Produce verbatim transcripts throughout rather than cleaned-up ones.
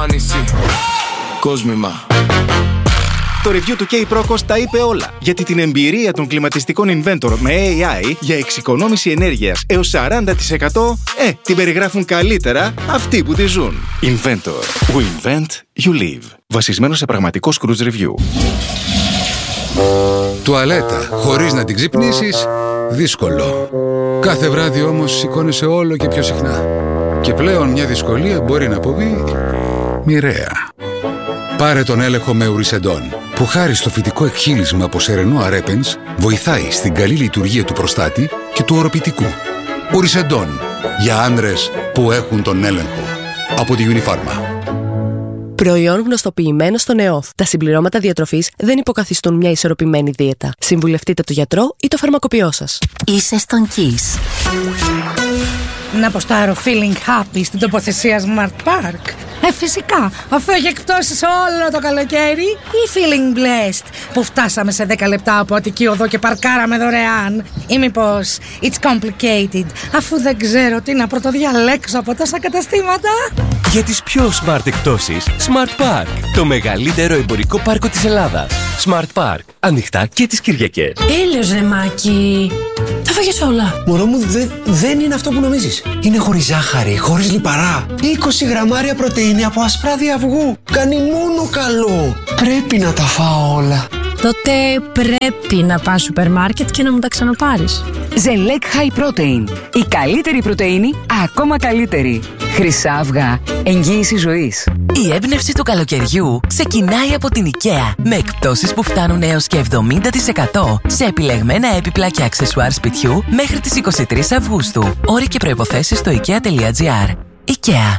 εμφάνιση. Κόσμημα. Το review του K-Procos τα είπε όλα. Γιατί την εμπειρία των κλιματιστικών Inventor με έι άι για εξοικονόμηση ενέργειας έως σαράντα τοις εκατό, ε, την περιγράφουν καλύτερα αυτοί που τη ζουν. Inventor. We invent, you live. Βασισμένο σε πραγματικό Scrooge review. Τουαλέτα χωρίς να την ξυπνήσεις, δύσκολο. Κάθε βράδυ όμως σηκώνεσαι όλο και πιο συχνά. Και πλέον μια δυσκολία μπορεί να αποβεί μοιραία. Πάρε τον έλεγχο με Ουρισεντόν, που χάρη στο φυτικό εκχύλισμα από σερενό αρέπενς βοηθάει στην καλή λειτουργία του προστάτη και του οροπητικού. Ουρισεντόν, για άνδρες που έχουν τον έλεγχο. Από τη Unifarma. Προϊόν γνωστοποιημένο στον ΕΟΦ. Τα συμπληρώματα διατροφής δεν υποκαθιστούν μια ισορροπημένη δίαιτα. Συμβουλευτείτε τον γιατρό ή το φαρμακοποιό σας. Είσαι στον Kiss. Να αποστάρω feeling happy στην τοποθεσία Smart Park. Ε, φυσικά, αφού έχει εκπτώσεις όλο το καλοκαίρι. Ή feeling blessed, που φτάσαμε σε δέκα λεπτά από Αττική Οδό και παρκάραμε δωρεάν. Ή μήπως it's complicated, αφού δεν ξέρω τι να πρωτοδιαλέξω από τόσα καταστήματα. Για τις πιο smart εκπτώσεις, Smart Park, το μεγαλύτερο εμπορικό πάρκο της Ελλάδας. Smart Park, ανοιχτά και τις Κυριακές. Έλεος ρε Μάκη, τα φάγες όλα. Μωρό μου, δε, δεν είναι αυτό που νομίζεις. Είναι χωρίς ζάχαρη, χωρίς λιπαρά. είκοσι γραμμάρια πρωτεΐνη από ασπράδια αυγού. Κάνει μόνο καλό. Πρέπει να τα φάω όλα. Τότε πρέπει να πας σούπερ μάρκετ και να μου τα ξαναπάρεις. Ζελέκ High Protein. Η καλύτερη πρωτεΐνη, ακόμα καλύτερη. Χρυσά αυγά. Εγγύηση ζωής. Η έμπνευση του καλοκαιριού ξεκινάει από την IKEA. Με εκπτώσεις που φτάνουν έως και εβδομήντα τοις εκατό σε επιλεγμένα έπιπλα και αξεσουάρ σπιτιού μέχρι τις είκοσι τρεις Αυγούστου. Όροι και προϋποθέσεις στο ikea τελεία gr. IKEA.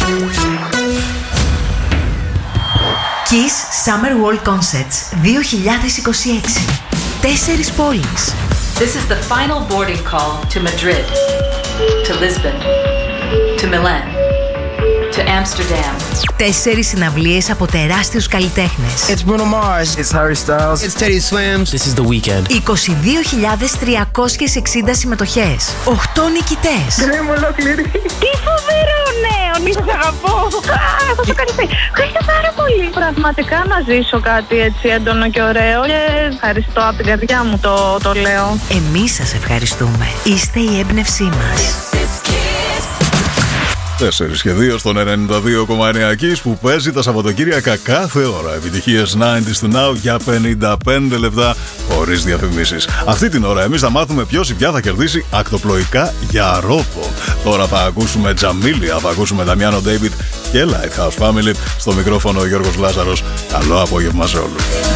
Kiss Summer World Concerts δύο χιλιάδες είκοσι έξι. Τέσσερις πόλεις. This is the final boarding call to Madrid, to Lisbon, to Milan, to Amsterdam. Τέσσερις συναυλίες από τεράστιους καλλιτέχνες. It's Bruno Mars. It's Harry Styles. It's Teddy Swims. This is The Weeknd. είκοσι δύο χιλιάδες τριακόσιες εξήντα συμμετοχές. οκτώ νικητές. Κρέμω ολόκληρη. Τι φοβερό νέο. Σας αγαπώ. Θα το κάνεις. Ευχαριστώ πάρα πολύ. Πραγματικά να ζήσω κάτι έτσι έντονο και ωραίο. Και ευχαριστώ από την καρδιά μου το, το λέω. Εμείς σας ευχαριστούμε. Είστε η έμπνευσή μας. τέσσερις και δύο στον ενενήντα δύο κόμμα εννέα Kiss, που παίζει τα Σαββατοκύριακα κάθε ώρα. Επιτυχίες ενενήντα του Now για πενήντα πέντε λεπτά χωρίς διαφημίσεις. Αυτή την ώρα εμείς θα μάθουμε ποιος ή ποια θα κερδίσει ακτοπλοϊκά για ρόπο. Τώρα θα ακούσουμε Τζαμίλια, θα ακούσουμε Δαμιάνο Ντέιβιτ και Lighthouse Family. Στο μικρόφωνο ο Γιώργος Λάζαρος. Καλό απόγευμα σε όλους.